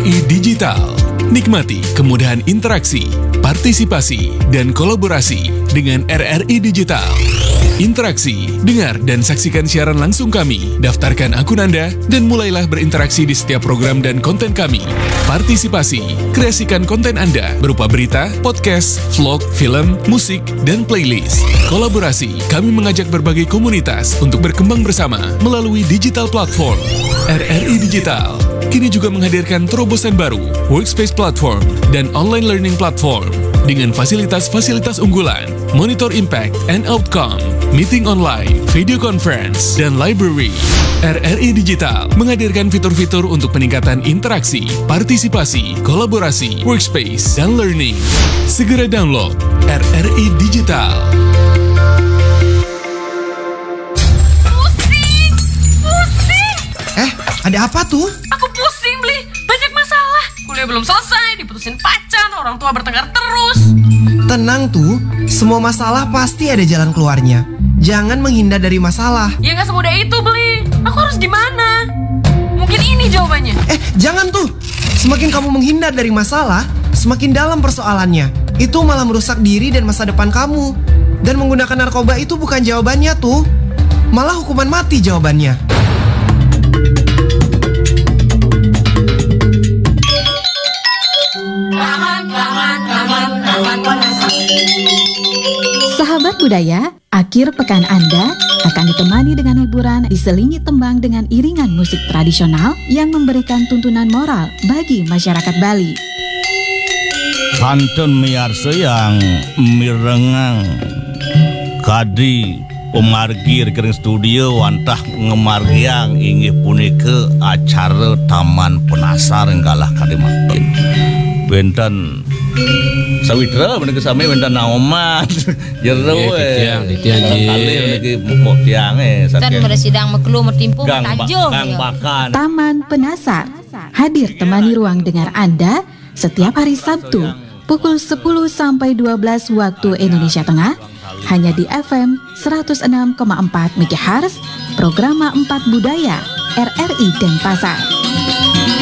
RRI Digital. Nikmati kemudahan interaksi, partisipasi, dan kolaborasi dengan RRI Digital. Interaksi, dengar dan saksikan siaran langsung kami, daftarkan akun Anda, dan mulailah berinteraksi di setiap program dan konten kami. Partisipasi, kreasikan konten Anda berupa berita, podcast, vlog, film, musik, dan playlist. Kolaborasi, kami mengajak berbagai komunitas untuk berkembang bersama melalui digital platform. RRI Digital kini juga menghadirkan terobosan baru, workspace platform, dan online learning platform dengan fasilitas-fasilitas unggulan, monitor impact and outcome, meeting online, video conference, dan library. RRI Digital menghadirkan fitur-fitur untuk peningkatan interaksi, partisipasi, kolaborasi, workspace, dan learning. Segera download RRI Digital. Ada apa tuh? Aku pusing, Bli. Banyak masalah. Kuliah belum selesai, diputusin pacar, orang tua bertengkar terus. Tenang tuh, semua masalah pasti ada jalan keluarnya. Jangan menghindar dari masalah. Ya nggak semudah itu, Bli. Aku harus gimana? Mungkin ini jawabannya. Jangan tuh. Semakin kamu menghindar dari masalah, semakin dalam persoalannya. Itu malah merusak diri dan masa depan kamu. Dan menggunakan narkoba itu bukan jawabannya tuh. Malah hukuman mati jawabannya. Sahabat budaya, akhir pekan Anda akan ditemani dengan hiburan diselingi tembang dengan iringan musik tradisional yang memberikan tuntunan moral bagi masyarakat Bali. Hantun miarsa yang mirengang kadi pemargi rekening studio wantah ngemargiang inggih punika acara Taman Penasar enggalah kadi makin benten sawitra menika sami benten naoman jero titian kali niki mok tiang kan bersidang meklu mertimpu tanjung Taman Penasar hadir temani ruang dengar Anda setiap hari Sabtu pukul 10 sampai 12 waktu Indonesia Tengah hanya di FM 106,4 MHz Programa 4 Budaya RRI Denpasar.